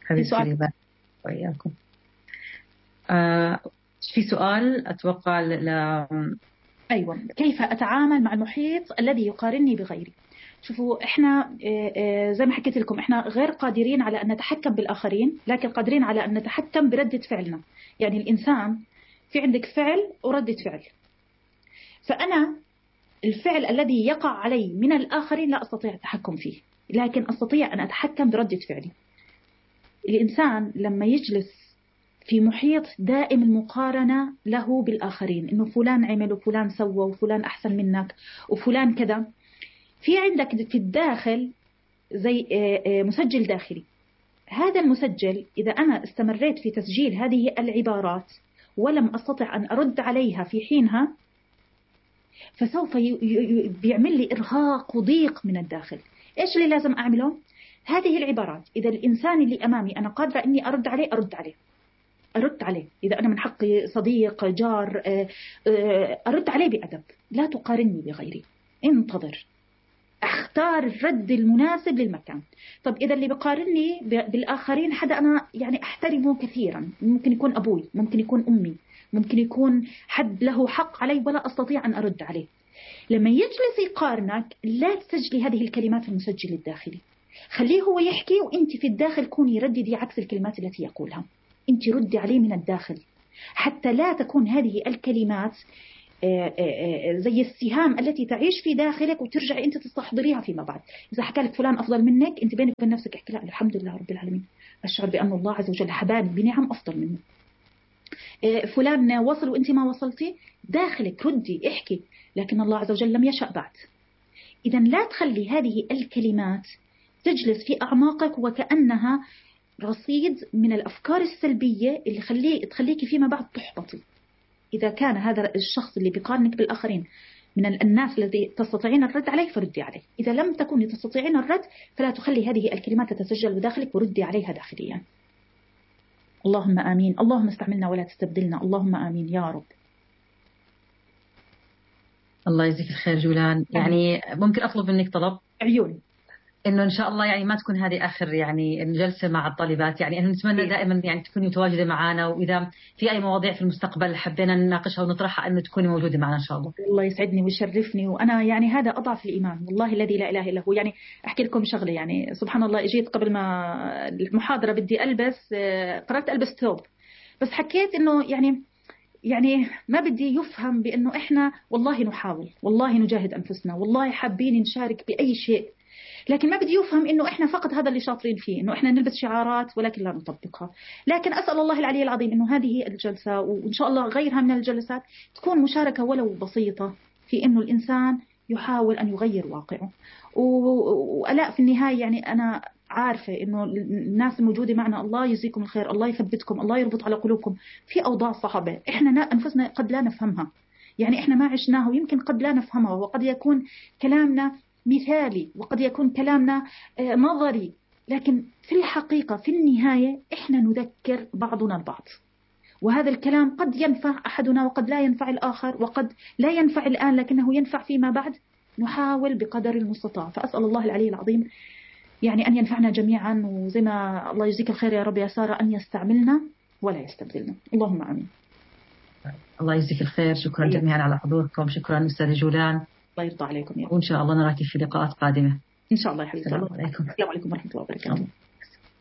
حبيبتي لي وإياكم. في سؤال أتوقع أيوة، كيف أتعامل مع المحيط الذي يقارنني بغيري؟ شوفوا، إحنا زي ما حكيت لكم، إحنا غير قادرين على أن نتحكم بالآخرين، لكن قادرين على أن نتحكم بردة فعلنا. يعني الإنسان في عندك فعل وردة فعل، فأنا الفعل الذي يقع علي من الآخرين لا أستطيع التحكم فيه، لكن أستطيع أن أتحكم بردة فعلي. الإنسان لما يجلس في محيط دائم المقارنة له بالآخرين، إنه فلان عمل وفلان سوى وفلان أحسن منك وفلان كذا، في عندك في الداخل زي مسجل داخلي. هذا المسجل إذا أنا استمريت في تسجيل هذه العبارات ولم أستطع أن أرد عليها في حينها، فسوف بيعمل لي إرهاق وضيق من الداخل. إيش اللي لازم أعمله؟ هذه العبارات إذا الإنسان اللي أمامي أنا قادرة إني أرد عليه، أرد عليه. إذا أنا من حقي صديق جار أرد عليه بأدب. لا تقارني بغيري، انتظر، أختار الرد المناسب للمكان. طب إذا اللي بقارني بالآخرين حدا أنا يعني أحترمه كثيرا، ممكن يكون أبوي، ممكن يكون أمي، ممكن يكون حد له حق علي ولا أستطيع أن أرد عليه، لما يجلس يقارنك لا تسجلي هذه الكلمات في المسجل الداخلي، خليه هو يحكي وانت في الداخل كوني رددي عكس الكلمات التي يقولها، انت ردي عليه من الداخل، حتى لا تكون هذه الكلمات زي السهام التي تعيش في داخلك وترجع انت تستحضريها فيما بعد. اذا حكى لك فلان افضل منك، انت بينك وبين نفسك احكي لا الحمد لله رب العالمين، اشعر بان الله عز وجل حباني بنعم افضل منه. فلان وصل وانت ما وصلتي، داخلك ردي احكي، لكن الله عز وجل لم يشأ بعد. إذا لا تخلي هذه الكلمات تجلس في أعماقك وكأنها رصيد من الأفكار السلبية اللي تخليك فيما بعد تحبطي. إذا كان هذا الشخص اللي بيقارنك بالآخرين من الناس الذي تستطيعين الرد عليه فردي عليه، إذا لم تكوني تستطيعين الرد فلا تخلي هذه الكلمات تتسجل بداخلك وردي عليها داخليا. اللهم آمين. اللهم استعملنا ولا تستبدلنا. اللهم آمين يا رب. الله يجزيك الخير جولان. يعني ممكن أطلب منك طلب؟ عيوني. إنه إن شاء الله يعني ما تكون هذه آخر يعني الجلسة مع الطالبات، يعني إنه نتمنى دائما يعني تكوني متواجدة معنا، وإذا في أي مواضيع في المستقبل حبينا نناقشها ونطرحها إنه تكوني موجودة معنا إن شاء الله. والله يسعدني ويشرفني، وأنا يعني هذا أضعف الإيمان والله الذي لا إله إلا هو. يعني أحكي لكم شغلة، يعني سبحان الله، إجيت قبل ما المحاضرة بدي ألبس، قررت ألبس ثوب، بس حكيت إنه يعني ما بدي يفهم بأنه إحنا والله نحاول، والله نجاهد أنفسنا، والله حابين نشارك بأي شيء، لكن ما بدي يفهم إنه إحنا فقط هذا اللي شاطرين فيه، إنه إحنا نلبس شعارات ولكن لا نطبقها. لكن أسأل الله العلي العظيم إنه هذه الجلسة وإن شاء الله غيرها من الجلسات تكون مشاركة ولو بسيطة في إنه الإنسان يحاول أن يغير واقعه. وألاء في النهاية يعني أنا عارفة إنه الناس الموجودة معنا الله يجزيكم الخير، الله يثبتكم، الله يربط على قلوبكم في أوضاع صعبة إحنا أنفسنا قد لا نفهمها، يعني إحنا ما عشناها ويمكن قد لا نفهمها، وقد يكون كلامنا مثالي وقد يكون كلامنا نظري، لكن في الحقيقة في النهاية إحنا نذكر بعضنا البعض، وهذا الكلام قد ينفع أحدنا وقد لا ينفع الآخر، وقد لا ينفع الآن لكنه ينفع فيما بعد. نحاول بقدر المستطاع، فأسأل الله العلي العظيم يعني أن ينفعنا جميعا، وزي ما الله يجزيك الخير يا رب يا سارة أن يستعملنا ولا يستبدلنا. اللهم آمين. الله يجزيك الخير. شكرا جميعا على حضوركم. شكرا أستاذ جولان. الله يرضى عليكم يا رب. وإن شاء الله نراك في لقاءات قادمة إن شاء الله يا حبيبتي. السلام عليكم. السلام عليكم ورحمة الله وبركاته.